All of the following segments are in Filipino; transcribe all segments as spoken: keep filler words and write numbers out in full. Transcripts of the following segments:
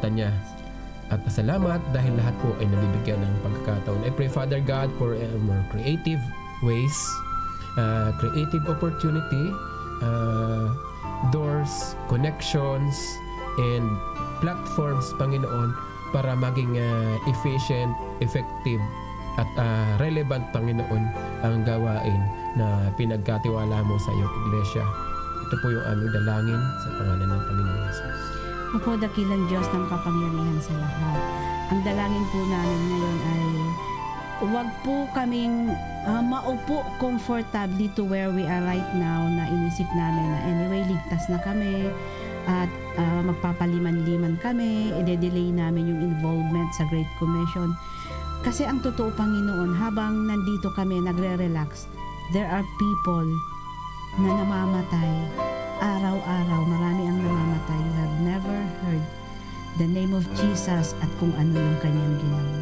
mata niya. At salamat dahil lahat po ay nabibigyan ng pagkakataon. I pray, Father God, for uh, more creative ways, uh, creative opportunity, uh, doors, connections, and platforms, Panginoon, para maging uh, efficient, effective, at uh, relevant, Panginoon, ang gawain na pinagkatiwala mo sa iyong iglesia. Ito po yung aming dalangin sa pangalan ng Panginoon Jesus. Opo, dakilang Diyos ng kapangyarihan sa lahat. Ang dalangin po namin ngayon ay huwag po kaming uh, maupo comfortably to where we are right now, na inisip namin na anyway, ligtas na kami at uh, magpapaliman-liman kami, i-delay namin yung involvement sa Great Commission. Kasi ang totoo, Panginoon, habang nandito kami nagre-relax, there are people na namamatay. Araw-araw, marami ang namamatay. You have never heard the name of Jesus at kung ano yung kanyang ginawa.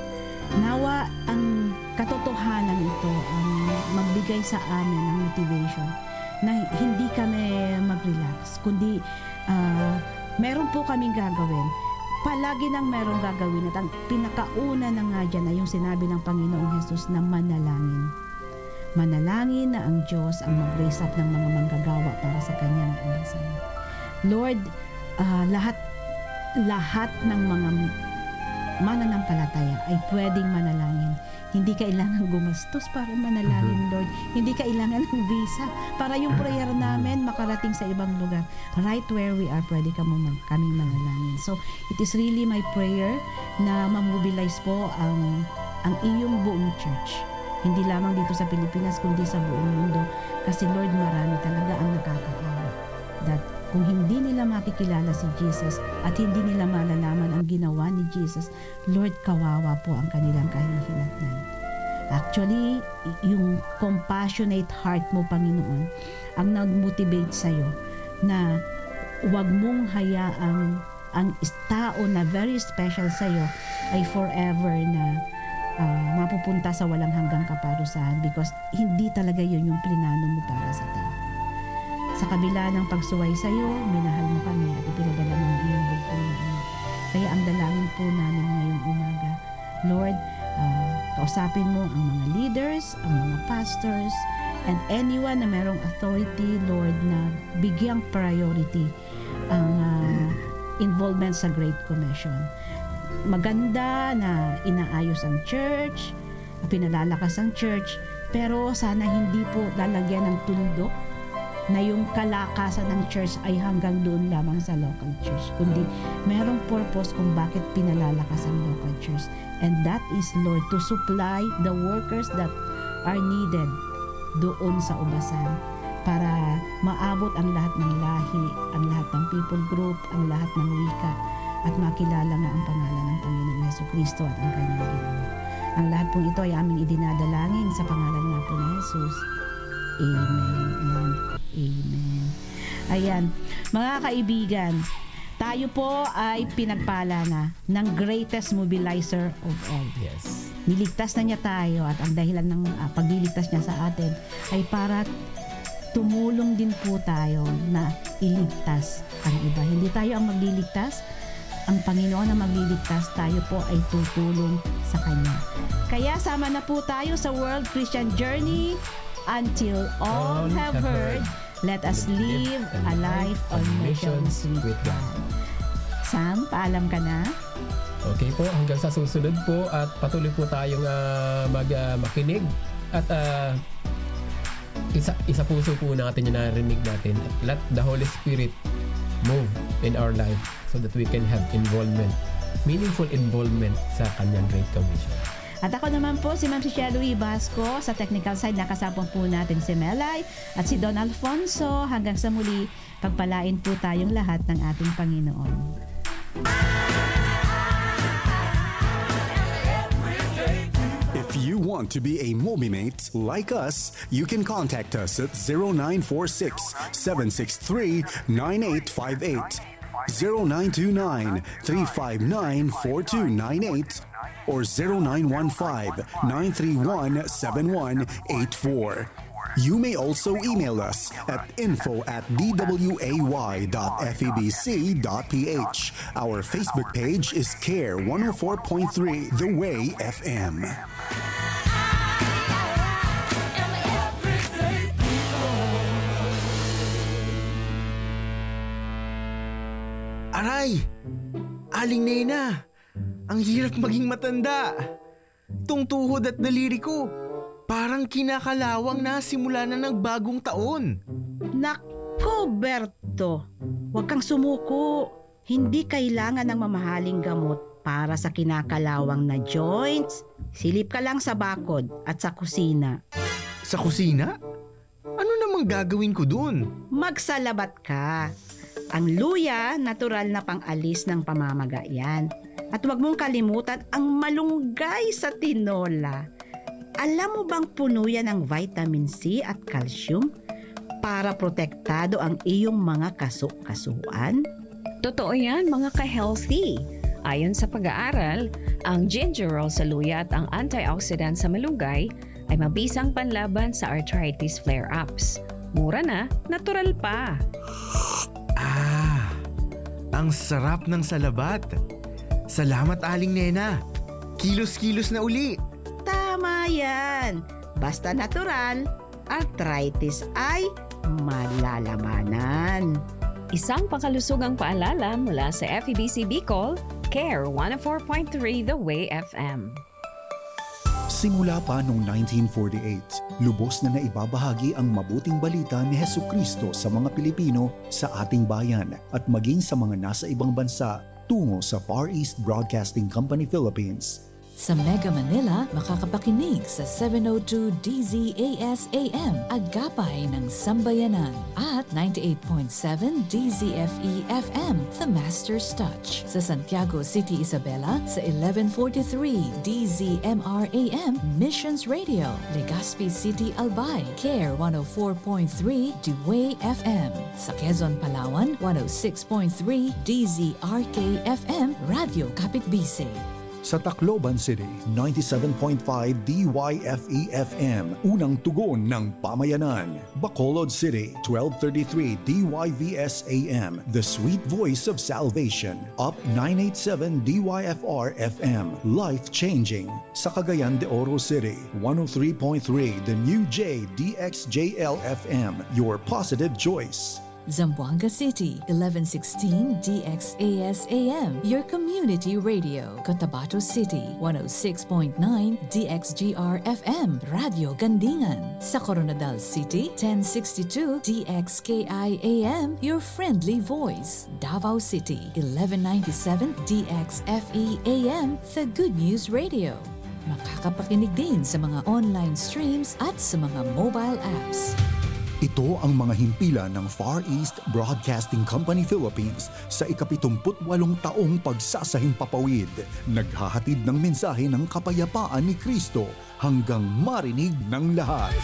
Nawa ang katotohanan ito ang magbigay sa amin ng motivation na hindi kami mag-relax, kundi uh, meron po kaming gagawin. Palagi nang merong gagawin at ang pinakauna na nga dyan ay yung sinabi ng Panginoong Jesus na manalangin. Manalangin na ang Diyos ang mag-raise up ng mga manggagawa para sa kanyang umasan. Lord, uh, lahat lahat ng mga mananampalataya ay pwedeng manalangin. Hindi kailangan gumastos para manalangin, Lord. Hindi kailangan ng visa para yung prayer namin makarating sa ibang lugar. Right where we are, pwede kaming kaming manalangin. So, it is really my prayer na mamobilize po ang ang iyong buong church. Hindi lamang dito sa Pilipinas, kundi sa buong mundo. Kasi Lord, marami talaga ang nakakaawa. That kung hindi nila makikilala si Jesus at hindi nila malalaman ang ginawa ni Jesus, Lord, kawawa po ang kanilang kahihinatnan. Actually, yung compassionate heart mo, Panginoon, ang nag-motivate sa'yo na huwag mong hayaang ang tao na very special sa'yo ay forever na uh, mapupunta sa walang hanggang kaparusahan, because hindi talaga yun yung plinano mo para sa tao. Sa kabila ng pagsuway sa'yo, minahal mo kami at ipinadala mo ang iyong bugtong na anak. Kaya ang dalangin po namin ngayong umaga, Lord, uh, kausapin mo ang mga leaders, ang mga pastors, and anyone na merong authority, Lord, na bigyang priority ang uh, involvement sa Great Commission. Maganda na inaayos ang church, pinalalakas ang church, pero sana hindi po lalagyan ng tuldok na yung kalakasan ng church ay hanggang doon lamang sa local church, kundi merong purpose kung bakit pinalalakas ang local church. And that is, Lord, to supply the workers that are needed doon sa ubasan para maabot ang lahat ng lahi, ang lahat ng people group, ang lahat ng wika, at makilala nga ang pangalan ng Panginoong Jesucristo at ang kanyang ginawa. Ang lahat pong ito ay aming idinadalangin sa pangalan nga po ni Jesus. Amen and amen. Ayan, mga kaibigan, tayo po ay pinagpala na ng greatest mobilizer of all. Yes. Niligtas na niya tayo at ang dahilan ng uh, pagliligtas niya sa atin ay para tumulong din po tayo na iligtas ang iba. Hindi tayo ang magliligtas, ang Panginoon ang magliligtas, tayo po ay tutulong sa Kanya. Kaya sama na po tayo sa World Christian Journey. Until all, all have heard, let us live a life on missions with God. Sam, paalam ka na? Okay po, hanggang sa susunod po at patuloy po tayong uh, mag, uh, makinig at uh, isa, isa puso po natin yung narinig natin. Let the Holy Spirit move in our life so that we can have involvement, meaningful involvement sa Kanyang Great Commission. At ako naman po, si Ma'am Cecilia Louie Basco. Sa technical side, nakasama po natin si Melay at si Don Alfonso. Hanggang sa muli, pagpalain po tayong lahat ng ating Panginoon. If you want to be a MobiMate like us, you can contact us at zero nine four six, seven six three, nine eight five eight, zero nine two nine, three five nine, four two nine eight, or zero nine one five, nine three one, seven one eight four. You may also email us at info at d w a y dot f e b c dot p h. Our Facebook page is Care one oh four point three The Way F M. Aray! Aling Nena! Ang hirap maging matanda. Tungtuhod at daliri ko. Parang kinakalawang na simula na ng bagong taon. Nako, Berto. Huwag kang sumuko. Hindi kailangan ng mamahaling gamot para sa kinakalawang na joints. Silip ka lang sa bakod at sa kusina. Sa kusina? Ano namang gagawin ko dun? Magsalabat ka. Ang luya, natural na pang-alis ng pamamaga yan. At huwag mong kalimutan ang malunggay sa tinola. Alam mo bang puno yan ng vitamin C at calcium para protektado ang iyong mga kasu-kasuan? Totoo yan mga ka-healthy. Ayon sa pag-aaral, ang gingerol sa luya at ang antioxidant sa malunggay ay mabisang panlaban sa arthritis flare-ups. Mura na, natural pa. Ah, ang sarap ng salabat. Salamat, Aling Nena. Kilos-kilos na uli. Tama yan. Basta natural, arthritis ay malalabanan. Isang pangkalusugang paalala mula sa F E B C Bicol, Care one oh four point three The Way F M. Simula pa noong nineteen forty-eight, lubos na naibabahagi ang mabuting balita ni Hesukristo sa mga Pilipino sa ating bayan at maging sa mga nasa ibang bansa tungo sa Far East Broadcasting Company Philippines. Sa Mega Manila, makakapakinig sa seven oh two D Z A S A M, Agapay ng Sambayanan, at ninety-eight point seven D Z F E F M, The Master's Touch. Sa Santiago City, Isabela, sa eleven forty-three D Z M R A M, Missions Radio. Legazpi City, Albay, Care one oh four point three The Way F M. Sa Quezon, Palawan, one oh six point three D Z R K F M, Radio Kapitbisay. Sa Tacloban City, ninety-seven point five D Y F E F M, unang tugon ng pamayanan. Bacolod City, twelve thirty-three D Y V S A M, the sweet voice of salvation. Up nine eighty-seven D Y F R F M, life-changing. Sa Cagayan de Oro City, one oh three point three The New J D X J L F M, your positive choice. Zamboanga City, eleven sixteen D X A S A M, your community radio. Cotabato City, one oh six point nine D X G R F M, Radio Gandingan. Sa Coronadal City, ten sixty-two D X K I A M, your friendly voice. Davao City, eleven ninety-seven D X F E A M, the Good News Radio. Makakapakinig din sa mga online streams at sa mga mobile apps. Ito ang mga himpilan ng Far East Broadcasting Company Philippines sa ikapitumputwalong taong pagsasahing papawid. Naghahatid ng mensahe ng kapayapaan ni Kristo hanggang marinig ng lahat.